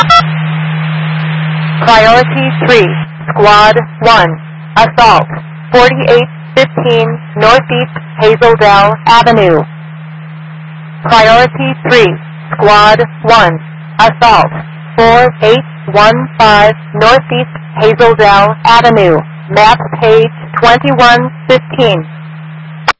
Priority 3, Squad 1, Assault, 4815 Northeast Hazeldale Avenue. Priority 3, Squad 1, Assault, 4815 Northeast Hazeldale Avenue. Map page 2115.